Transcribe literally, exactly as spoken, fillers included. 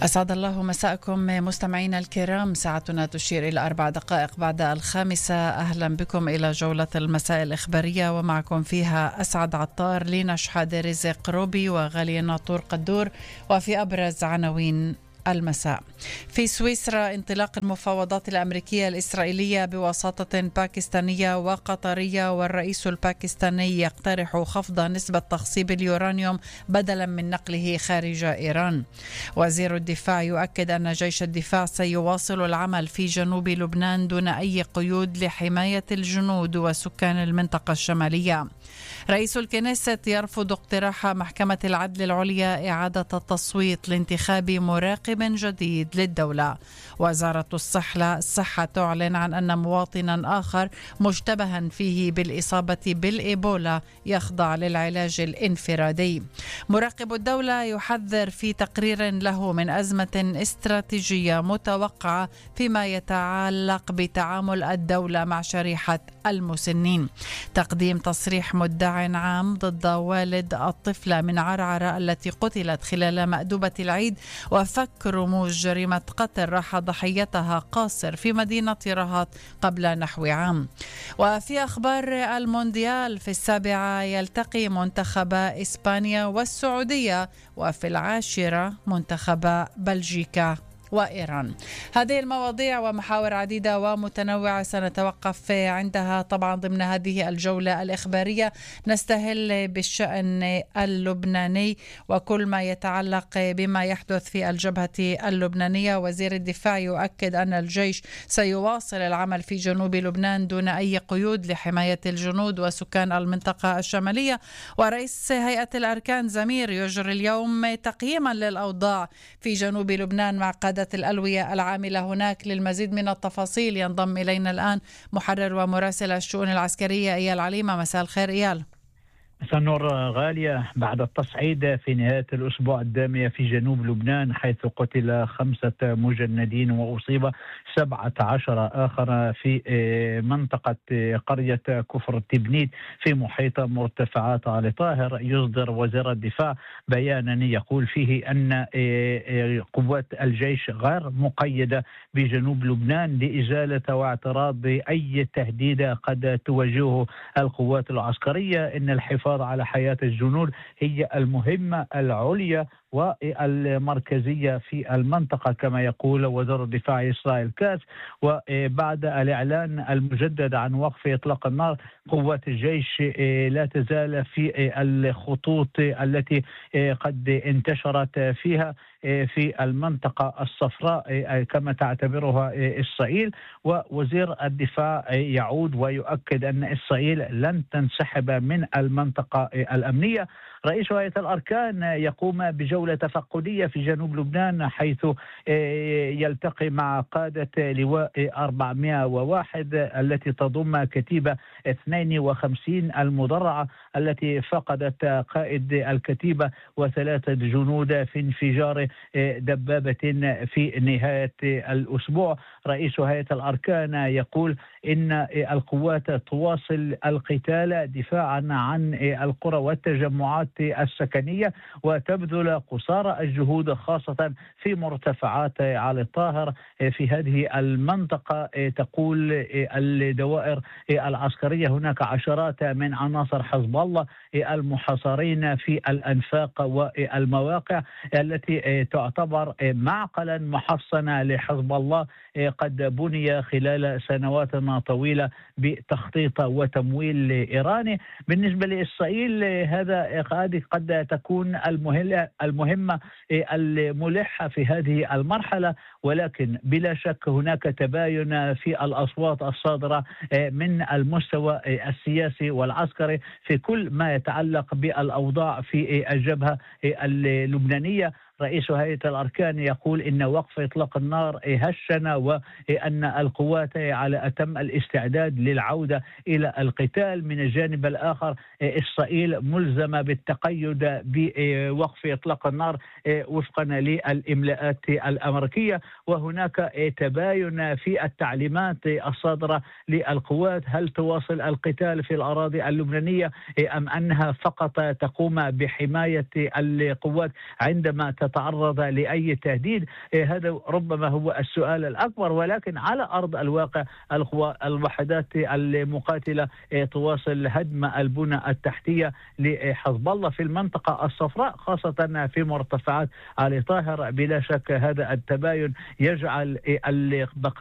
أسعد الله مساءكم مستمعينا الكرام. ساعتنا تشير إلى أربع دقائق بعد الخامسة. أهلا بكم إلى جولة المساء الإخبارية، ومعكم فيها أسعد عطار، لينا شحادة، رزق روبي، وغالية ناطور قدور. وفي أبرز عناوين المساء: في سويسرا انطلاق المفاوضات الأمريكية الإسرائيلية بوساطة باكستانية وقطرية، والرئيس الباكستاني يقترح خفض نسبة تخصيب اليورانيوم بدلا من نقله خارج إيران. وزير الدفاع يؤكد أن جيش الدفاع سيواصل العمل في جنوب لبنان دون أي قيود لحماية الجنود وسكان المنطقة الشمالية. رئيس الكنيست يرفض اقتراح محكمة العدل العليا إعادة التصويت لانتخاب مراقب جديد للدولة. وزارة الصحة الصحة تعلن عن أن مواطنا آخر مشتبها فيه بالإصابة بالإيبولا يخضع للعلاج الانفرادي. مراقب الدولة يحذر في تقرير له من أزمة استراتيجية متوقعة فيما يتعلق بتعامل الدولة مع شريحة المسنين. تقديم تصريح مدع عام ضد والد الطفلة من عرعرة التي قتلت خلال مأدبة العيد، وفك رموز جريمة قتل راح ضحيتها قاصر في مدينة رهط قبل نحو عام. وفي أخبار المونديال: في السابعة يلتقي منتخبا إسبانيا والسعودية، وفي العاشرة منتخبا بلجيكا وإيران. هذه المواضيع ومحاور عديدة ومتنوعة سنتوقف عندها طبعا ضمن هذه الجولة الإخبارية. نستهل بالشأن اللبناني وكل ما يتعلق بما يحدث في الجبهة اللبنانية. وزير الدفاع يؤكد أن الجيش سيواصل العمل في جنوب لبنان دون أي قيود لحماية الجنود وسكان المنطقة الشمالية. ورئيس هيئة الأركان زمير يجري اليوم تقييما للأوضاع في جنوب لبنان مع قادة الألوية العاملة هناك. للمزيد من التفاصيل ينضم إلينا الآن محرر ومراسل الشؤون العسكرية إيال عليمة. مساء الخير إيال. مساء النور غالية. بعد التصعيد في نهاية الأسبوع الدامية في جنوب لبنان، حيث قتل خمسة مجندين وأصيب سبعة عشر آخر في منطقة قرية كفر تبنيت في محيط مرتفعات علي طاهر، يصدر وزير الدفاع بيانا يقول فيه أن قوات الجيش غير مقيدة بجنوب لبنان لإزالة واعتراض أي تهديد قد تواجهه القوات العسكرية. إن الحفاظ على حياة الجنود هي المهمة العليا والمركزية في المنطقة، كما يقول وزير الدفاع إسرائيل كاس. وبعد الإعلان المجدد عن وقف إطلاق النار، قوات الجيش لا تزال في الخطوط التي قد انتشرت فيها في المنطقة الصفراء كما تعتبرها إسرائيل. ووزير الدفاع يعود ويؤكد أن إسرائيل لن تنسحب من المنطقة الأمنية. رئيس هيئة الأركان يقوم بجولة تفقدية في جنوب لبنان، حيث يلتقي مع قادة لواء أربعمائة وواحد التي تضم كتيبة اثنين وخمسين المدرعة التي فقدت قائد الكتيبة وثلاثة جنود في انفجار دبابة في نهاية الأسبوع. رئيس هيئة الأركان يقول إن القوات تواصل القتال دفاعا عن القرى والتجمعات السكنية، وتبذل قصارى الجهود خاصة في مرتفعات علي طاهر في هذه المنطقة. تقول الدوائر العسكرية هناك عشرات من عناصر حزب الله المحاصرين في الأنفاق والمواقع التي تعتبر معقلا محصنة لحزب الله قد بني خلال سنوات طويلة بتخطيط وتمويل إيراني. بالنسبة لإسرائيل هذا قد تكون المهمة الملحة في هذه المرحلة، ولكن بلا شك هناك تباين في الأصوات الصادرة من المستوى السياسي والعسكري في كل ما يتعلق بالأوضاع في الجبهة اللبنانية. رئيس هيئة الأركان يقول إن وقف إطلاق النار هشن، وأن القوات على أتم الاستعداد للعودة إلى القتال. من الجانب الآخر إسرائيل ملزمة بالتقيد بوقف إطلاق النار وفقا للإملاءات الأمريكية، وهناك تباين في التعليمات الصادرة للقوات، هل تواصل القتال في الأراضي اللبنانية أم أنها فقط تقوم بحماية القوات عندما تتعرض لأي تهديد؟ هذا ربما هو السؤال الأكبر. ولكن على أرض الواقع الوحدات المقاتلة تواصل هدم البنى التحتية لحزب الله في المنطقة الصفراء، خاصة في مرتفعات علي طاهر. بلا شك هذا التباين يجعل بقية